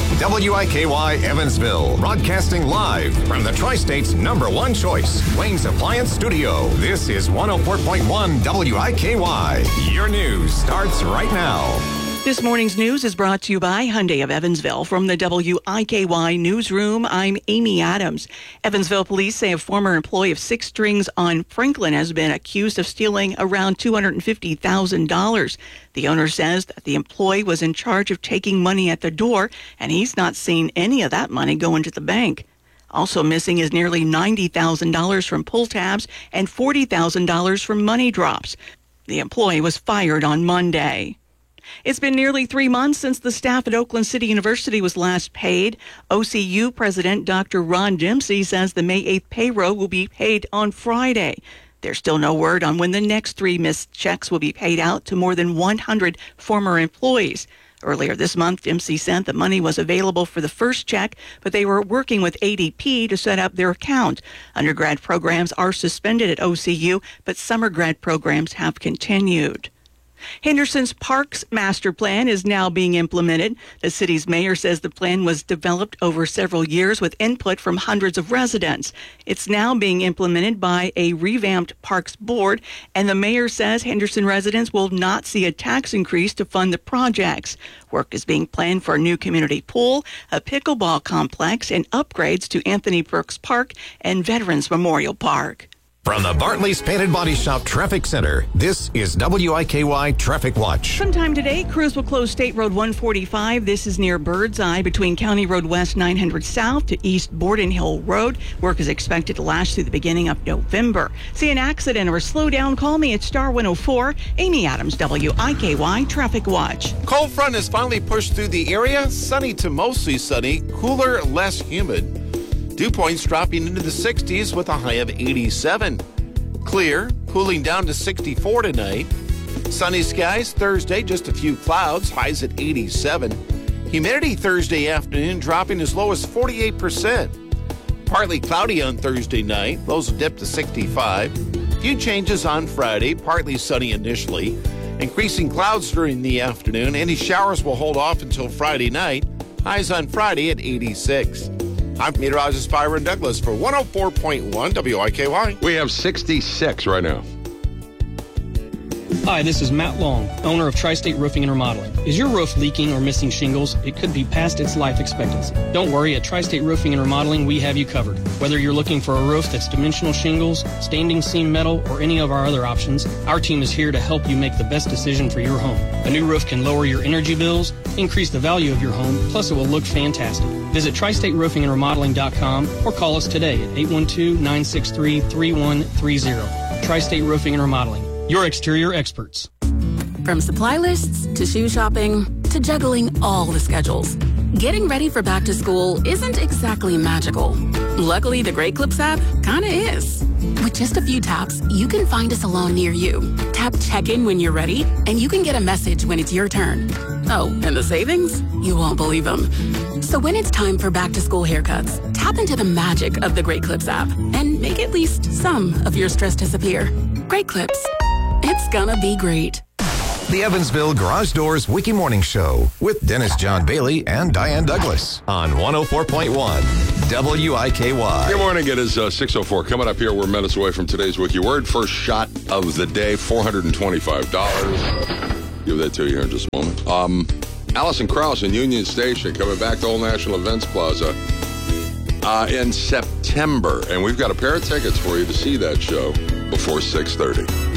WIKY Evansville, broadcasting live from the Tri-State's #1 choice, Wayne's Appliance Studio. This is 104.1 WIKY. Your news starts right now. This morning's news is brought to you by Hyundai of Evansville. From the WIKY newsroom, I'm Amy Adams. Evansville police say a former employee of Six Strings on Franklin has been accused of stealing around $250,000. The owner says that the employee was in charge of taking money at the door, and he's not seen any of that money go into the bank. Also missing is nearly $90,000 from pull tabs and $40,000 from money drops. The employee was fired on Monday. It's been nearly 3 months since the staff at Oakland City University was last paid. OCU President Dr. Ron Dempsey says the May 8th payroll will be paid on Friday. There's still no word on when the next 3 missed checks will be paid out to more than 100 former employees. Earlier this month, Dempsey said the money was available for the first check, but they were working with ADP to set up their account. Undergrad programs are suspended at OCU, but summer grad programs have continued. Henderson's Parks Master Plan is now being implemented. The city's mayor says the plan was developed over several years with input from hundreds of residents. It's now being implemented by a revamped Parks Board, and the mayor says Henderson residents will not see a tax increase to fund the projects. Work is being planned for a new community pool, a pickleball complex, and upgrades to Anthony Brooks Park and Veterans Memorial Park. From the Bartley's Painted Body Shop Traffic Center, this is WIKY Traffic Watch. Sometime today, crews will close State Road 145. This is near Birdseye between County Road West 900 South to East Borden Hill Road. Work is expected to last through the beginning of November. See an accident or slow down, call me at star 104. Amy Adams, WIKY Traffic Watch. Cold front has finally pushed through the area. Sunny to mostly sunny, cooler, less humid. Dew points dropping into the 60s with a high of 87. Clear, cooling down to 64 tonight. Sunny skies Thursday, just a few clouds, highs at 87. Humidity Thursday afternoon dropping as low as 48%. Partly cloudy on Thursday night, lows will dip to 65. Few changes on Friday, partly sunny initially. Increasing clouds during the afternoon. Any showers will hold off until Friday night. Highs on Friday at 86. I'm meteorologist Byron Douglas for 104.1 WIKY. We have 66 right now. Hi, this is Matt Long, owner of Tri-State Roofing and Remodeling. Is your roof leaking or missing shingles? It could be past its life expectancy. Don't worry, at Tri-State Roofing and Remodeling, we have you covered. Whether you're looking for a roof that's dimensional shingles, standing seam metal, or any of our other options, our team is here to help you make the best decision for your home. A new roof can lower your energy bills, increase the value of your home, plus it will look fantastic. Visit TriStateRoofingAndRemodeling.com or call us today at 812-963-3130. Tri-State Roofing and Remodeling, your exterior experts. From supply lists to shoe shopping to juggling all the schedules, getting ready for back to school isn't exactly magical. Luckily, the Great Clips app kinda is. With just a few taps, you can find a salon near you. Tap check-in when you're ready, and you can get a message when it's your turn. Oh, and the savings? You won't believe them. So when it's time for back-to-school haircuts, tap into the magic of the Great Clips app and make at least some of your stress disappear. Great Clips. It's gonna be great. The Evansville Garage Doors Wiki Morning Show with Dennis John Bailey and Diane Douglas on 104.1 WIKY. Good morning. It is 6:04. Coming up here, we're minutes away from today's Wiki Word. First shot of the day, $425. Give that to you here in just a moment. Allison Krauss in Union Station coming back to Old National Events Plaza in September. And we've got a pair of tickets for you to see that show before 6:30.